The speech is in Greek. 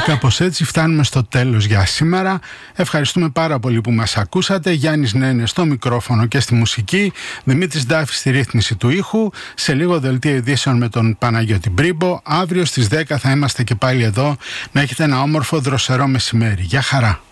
κάπως έτσι φτάνουμε στο τέλος για σήμερα. Ευχαριστούμε πάρα πολύ που μας ακούσατε. Γιάννης Νένες στο μικρόφωνο και στη μουσική, Δημήτρης Ντάφης στη ρύθμιση του ήχου. Σε λίγο δελτίο ειδήσεων με τον Παναγιώτη Μπρίμπο. Αύριο στις 10 θα είμαστε και πάλι εδώ. Να έχετε ένα όμορφο δροσερό μεσημέρι. Γεια χαρά.